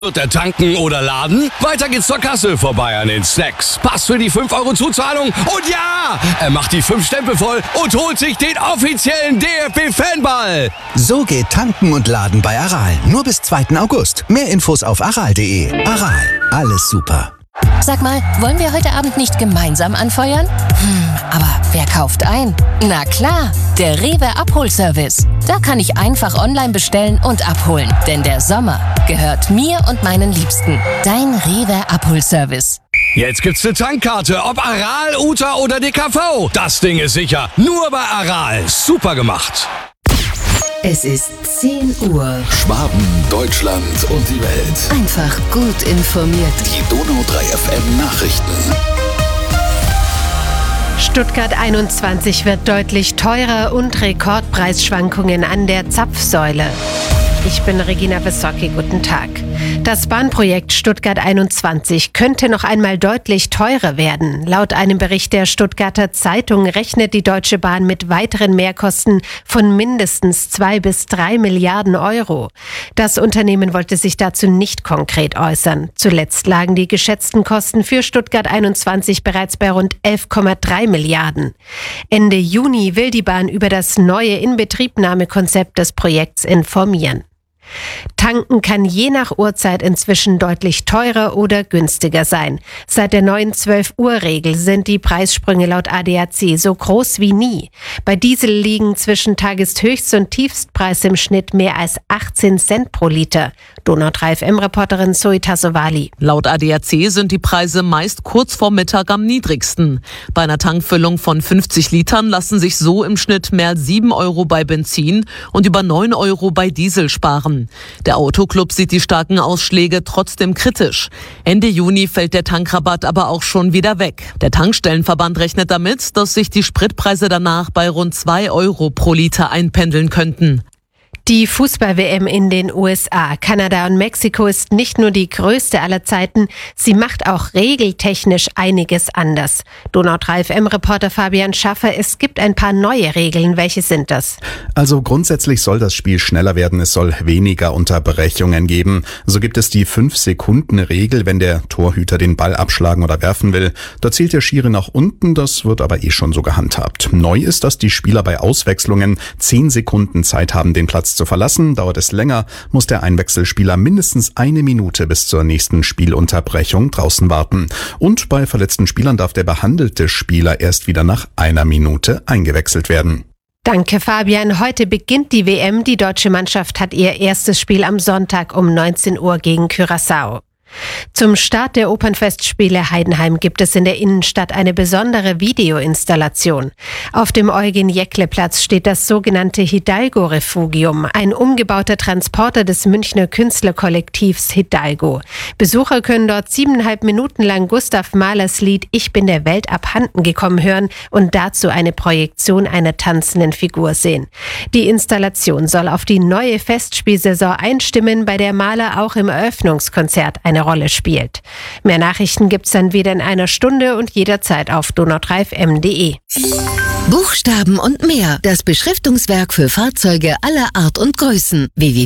Wird er tanken oder laden? Weiter geht's zur Kasse, vorbei an den Snacks. Passt für die 5 € Zuzahlung und ja, er macht die 5 Stempel voll und holt sich den offiziellen DFB-Fanball. So geht tanken und laden bei Aral. Nur bis 2. August. Mehr Infos auf aral.de. Aral, alles super. Sag mal, wollen wir heute Abend nicht gemeinsam anfeuern? Aber wer kauft ein? Na klar, der Rewe Abholservice. Da kann ich einfach online bestellen und abholen. Denn der Sommer gehört mir und meinen Liebsten. Dein Rewe Abholservice. Jetzt gibt's eine Tankkarte, ob Aral, Uta oder DKV. Das Ding ist sicher. Nur bei Aral. Super gemacht. Es ist 10 Uhr. Schwaben, Deutschland und die Welt. Einfach gut informiert. Die Donau 3 FM Nachrichten. Stuttgart 21 wird deutlich teurer und Rekordpreisschwankungen an der Zapfsäule. Ich bin Regina Wissocki, guten Tag. Das Bahnprojekt Stuttgart 21 könnte noch einmal deutlich teurer werden. Laut einem Bericht der Stuttgarter Zeitung rechnet die Deutsche Bahn mit weiteren Mehrkosten von mindestens 2 bis 3 Milliarden Euro. Das Unternehmen wollte sich dazu nicht konkret äußern. Zuletzt lagen die geschätzten Kosten für Stuttgart 21 bereits bei rund 11,3 Milliarden. Ende Juni will die Bahn über das neue Inbetriebnahmekonzept des Projekts informieren. Tanken kann je nach Uhrzeit inzwischen deutlich teurer oder günstiger sein. Seit der neuen 12-Uhr-Regel sind die Preissprünge laut ADAC so groß wie nie. Bei Diesel liegen zwischen Tageshöchst- und Tiefstpreis im Schnitt mehr als 18 Cent pro Liter. Donau 3 FM-Reporterin Zoe Tassovali. Laut ADAC sind die Preise meist kurz vor Mittag am niedrigsten. Bei einer Tankfüllung von 50 Litern lassen sich so im Schnitt mehr als 7 € bei Benzin und über 9 € bei Diesel sparen. Der Autoclub sieht die starken Ausschläge trotzdem kritisch. Ende Juni fällt der Tankrabatt aber auch schon wieder weg. Der Tankstellenverband rechnet damit, dass sich die Spritpreise danach bei rund 2 € pro Liter einpendeln könnten. Die Fußball-WM in den USA, Kanada und Mexiko ist nicht nur die größte aller Zeiten, sie macht auch regeltechnisch einiges anders. Donau 3 FM-Reporter Fabian Schaffer, es gibt ein paar neue Regeln. Welche sind das? Also grundsätzlich soll das Spiel schneller werden, es soll weniger Unterbrechungen geben. So gibt es die 5-Sekunden-Regel, wenn der Torhüter den Ball abschlagen oder werfen will. Da zählt der Schiri nach unten, das wird aber schon so gehandhabt. Neu ist, dass die Spieler bei Auswechslungen 10 Sekunden Zeit haben, den Platz zu verlassen. Dauert es länger, muss der Einwechselspieler mindestens 1 Minute bis zur nächsten Spielunterbrechung draußen warten. Und bei verletzten Spielern darf der behandelte Spieler erst wieder nach 1 Minute eingewechselt werden. Danke, Fabian. Heute beginnt die WM. Die deutsche Mannschaft hat ihr erstes Spiel am Sonntag um 19 Uhr gegen Curaçao. Zum Start der Opernfestspiele Heidenheim gibt es in der Innenstadt eine besondere Videoinstallation. Auf dem Eugen-Jäckle-Platz steht das sogenannte Hidalgo-Refugium, ein umgebauter Transporter des Münchner Künstlerkollektivs Hidalgo. Besucher können dort 7,5 Minuten lang Gustav Mahlers Lied Ich bin der Welt abhanden gekommen hören und dazu eine Projektion einer tanzenden Figur sehen. Die Installation soll auf die neue Festspielsaison einstimmen, bei der Mahler auch im Eröffnungskonzert eine Rolle spielt. Mehr Nachrichten gibt's dann wieder in einer Stunde und jederzeit auf donau3fm.de. Buchstaben und mehr. Das Beschriftungswerk für Fahrzeuge aller Art und Größen.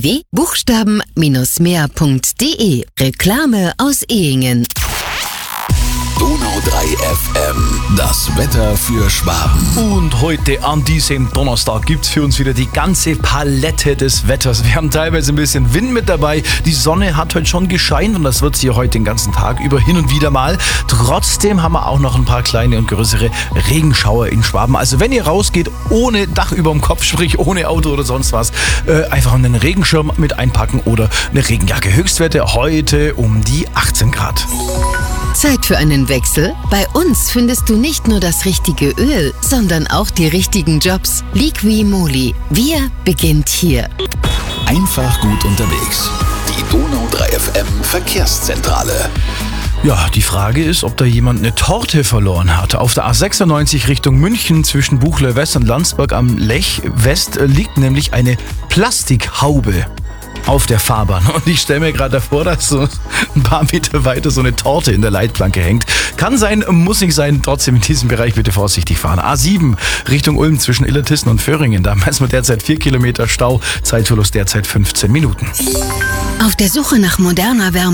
www.buchstaben-mehr.de. Reklame aus Ehingen. Donau 3 FM, das Wetter für Schwaben. Und heute an diesem Donnerstag gibt's für uns wieder die ganze Palette des Wetters. Wir haben teilweise ein bisschen Wind mit dabei. Die Sonne hat heute schon gescheint und das wird sie heute den ganzen Tag über hin und wieder mal. Trotzdem haben wir auch noch ein paar kleine und größere Regenschauer in Schwaben. Also wenn ihr rausgeht ohne Dach über dem Kopf, sprich ohne Auto oder sonst was, einfach einen Regenschirm mit einpacken oder eine Regenjacke. Höchstwerte heute um die 18 Grad. Zeit für einen Wechsel? Bei uns findest du nicht nur das richtige Öl, sondern auch die richtigen Jobs. Liqui-Moly. Wir beginnt hier. Einfach gut unterwegs. Die Donau 3 FM Verkehrszentrale. Ja, die Frage ist, ob da jemand eine Torte verloren hat. Auf der A96 Richtung München zwischen Buchler West und Landsberg am Lech West liegt nämlich eine Plastikhaube auf der Fahrbahn. Und ich stelle mir gerade davor, dass so ein paar Meter weiter so eine Torte in der Leitplanke hängt. Kann sein, muss nicht sein. Trotzdem in diesem Bereich bitte vorsichtig fahren. A7 Richtung Ulm zwischen Illertissen und Föhringen. Da messen wir derzeit 4 Kilometer Stau. Zeitverlust derzeit 15 Minuten. Auf der Suche nach moderner Wärme